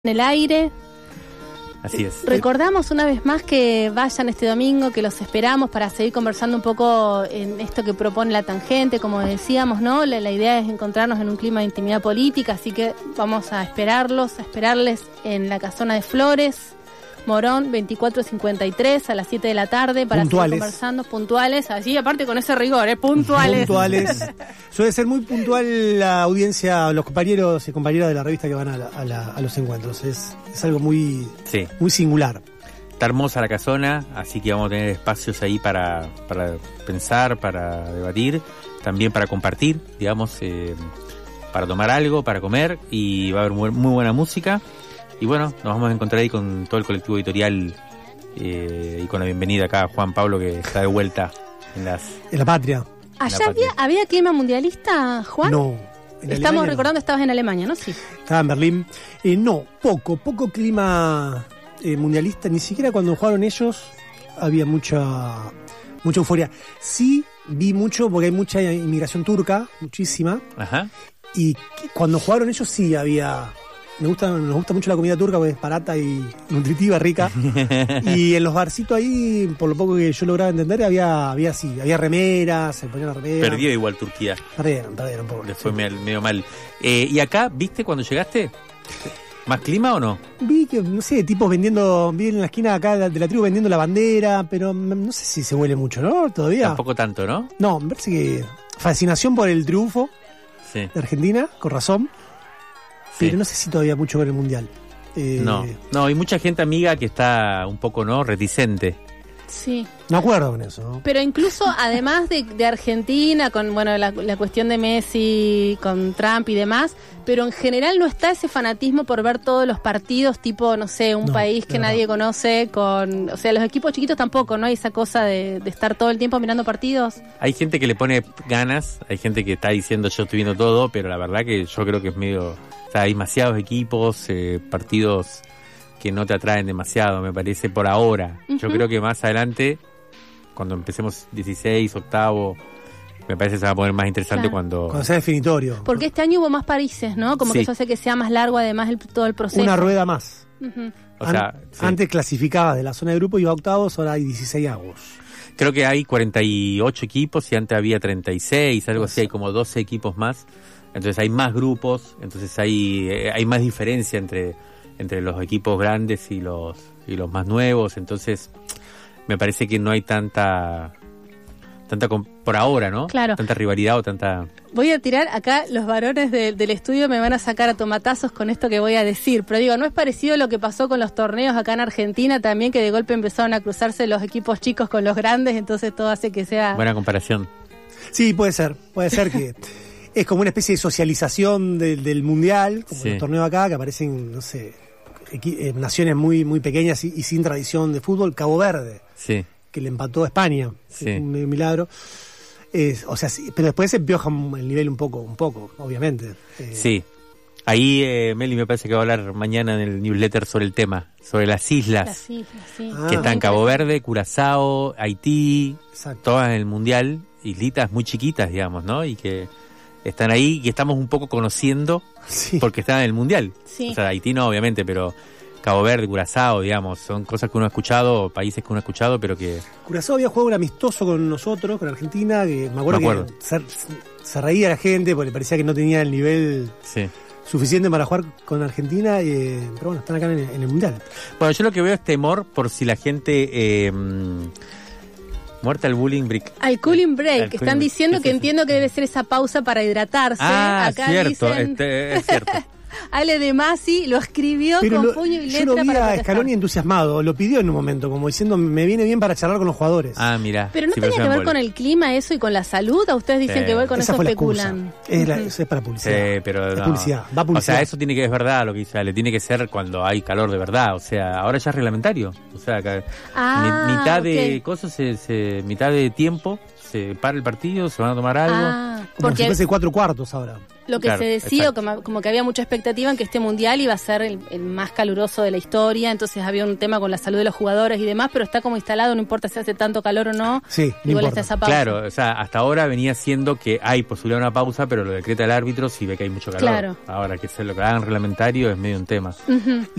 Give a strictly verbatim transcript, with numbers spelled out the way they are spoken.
en el aire. Así es. Recordamos una vez más que vayan este domingo, que los esperamos para seguir conversando un poco en esto que propone La Tangente, como decíamos, ¿no? La, la idea es encontrarnos en un clima de intimidad política, así que vamos a esperarlos, a esperarles en la Casona de Flores, Morón veinticuatro cincuenta y tres a las siete de la tarde para puntuales. seguir conversando, puntuales, allí aparte con ese rigor, ¿eh? Puntuales. Puntuales. Suele ser muy puntual la audiencia, los compañeros y compañeras de la revista que van a, la, a, la, a los encuentros. Es, es algo muy, sí. muy singular. Está hermosa la casona, así que vamos a tener espacios ahí para, para pensar, para debatir, también para compartir, digamos, eh, para tomar algo, para comer, y va a haber muy, muy buena música. Y bueno, nos vamos a encontrar ahí con todo el colectivo editorial eh, y con la bienvenida acá a Juan Pablo, que está de vuelta en las... En la patria. ¿Allá la había, patria. había clima mundialista, Juan? No. En Estamos Alemania recordando no. que estabas en Alemania, ¿no? Sí. Estaba en Berlín. Eh, no, poco, poco clima eh, mundialista. Ni siquiera cuando jugaron ellos había mucha, mucha euforia. Sí vi mucho, porque hay mucha inmigración turca, muchísima. Ajá. Y cuando jugaron ellos sí había... Me gusta, nos gusta mucho la comida turca porque es barata y nutritiva, rica. Y en los barcitos ahí, por lo poco que yo lograba entender, había, había sí, había remeras, se ponían remeras. Perdió igual Turquía. Perdieron, perdieron un poco. Le fue Sí. medio, medio mal. Eh, ¿Y acá, viste cuando llegaste? ¿Más clima o no? Vi que, no sé, tipos vendiendo, vi en la esquina acá de la tribu vendiendo la bandera, pero no sé si se huele mucho, ¿no? Todavía. Tampoco tanto, ¿no? No, me parece que fascinación por el triunfo Sí. de Argentina, con razón. Sí. Pero no sé si todavía mucho con el Mundial. Eh, No, no, hay mucha gente amiga que está un poco, ¿no? Reticente. Sí. No acuerdo con eso, ¿no? Pero incluso, además de, de Argentina, con bueno la, la cuestión de Messi, con Trump y demás, pero en general no está ese fanatismo por ver todos los partidos, tipo, no sé, un No, país que de nadie verdad. conoce, con, o sea, los equipos chiquitos tampoco, ¿no? Hay esa cosa de, de estar todo el tiempo mirando partidos. Hay gente que le pone ganas, hay gente que está diciendo yo estoy viendo todo, pero la verdad que yo creo que es medio... O sea, hay demasiados equipos, eh, partidos que no te atraen demasiado, me parece, por ahora. Uh-huh. Yo creo que más adelante, cuando empecemos dieciséis, octavo, me parece que se va a poner más interesante Claro. cuando... Cuando sea definitorio. Porque este año hubo más países, ¿no? Como Sí. que eso hace que sea más largo, además, el, todo el proceso. Una rueda más. Uh-huh. O sea, An- sí. Antes clasificabas de la zona de grupo, iba a octavos, ahora hay dieciséis avos. Creo que hay cuarenta y ocho equipos y antes había treinta y seis, algo así, hay como doce equipos más. Entonces hay más grupos, entonces hay eh, hay más diferencia entre entre los equipos grandes y los y los más nuevos, entonces me parece que no hay tanta tanta com- por ahora, ¿no? Claro. Tanta rivalidad o tanta... Voy a tirar acá, los varones de- del estudio me van a sacar a tomatazos con esto que voy a decir, pero digo, ¿no es parecido a lo que pasó con los torneos acá en Argentina también, que de golpe empezaron a cruzarse los equipos chicos con los grandes, entonces todo hace que sea... Buena comparación. Sí, puede ser. Puede ser que es como una especie de socialización del, del mundial, como Sí. los torneos acá, que aparecen, no sé, equi- eh, naciones muy, muy pequeñas y, y sin tradición de fútbol. Cabo Verde, Sí. que le empató a España. Sí. Es un milagro. Es, o sea, sí, pero después se empioja el nivel un poco, un poco, obviamente. Eh, Sí. Ahí eh, Meli me parece que va a hablar mañana en el newsletter sobre el tema, sobre las islas. Las islas, sí. Ah. Que están Cabo Verde, Curazao, Haití, Exacto. todas en el mundial, islitas muy chiquitas, digamos, ¿no? Y que están ahí y estamos un poco conociendo Sí. porque están en el mundial. Sí. O sea, Haití no, obviamente, pero Cabo Verde, Curazao, digamos, son cosas que uno ha escuchado, países que uno ha escuchado, pero que... Curazao había jugado un amistoso con nosotros, con Argentina, que me acuerdo, Me acuerdo. que se, se reía la gente porque le parecía que no tenía el nivel Sí. suficiente para jugar con Argentina, eh, pero bueno, están acá en el, en el Mundial. Bueno, yo lo que veo es temor por si la gente... Eh, muerta al bullying brick. Al cooling break, Al que cooling están break, diciendo sí, que sí, sí. entiendo que debe ser esa pausa para hidratarse. Ah, Acá cierto, dicen, este, es cierto. Ale de Masi lo escribió Pero con lo- puño y yo letra lo vi para a protestar. Scaloni entusiasmado, lo pidió en un momento, como diciendo, me viene bien para charlar con los jugadores. Ah, mira. Pero no sí, tenía yo que ver me con envolé. el clima eso y con la salud, ¿a ustedes dicen Sí. que ver con Esa eso fue la especulan? excusa. Es, la- Ujú. eso es para publicidad. Sí, pero Es no. publicidad, va publicidad. O sea, eso tiene que es verdad lo que dice Ale, tiene que ser cuando hay calor de verdad, o sea, ahora ya es reglamentario, o sea, que Ah, mi- mitad de ok. cosas, se, se- mitad de tiempo se para el partido, se van a tomar algo. Ah, Como si porque fuese cuatro cuartos ahora. lo que Claro, se decía, exacto. como, como que había mucha expectativa en que este mundial iba a ser el, el más caluroso de la historia, entonces había un tema con la salud de los jugadores y demás, pero está como instalado, no importa si hace tanto calor o no, Sí, no igual importa. está esa pausa. Claro, o sea, hasta ahora venía siendo que hay posibilidad de una pausa, pero lo decreta el árbitro si ve que hay mucho calor. Claro. Ahora que se lo que hagan reglamentario es medio un tema. Ujú.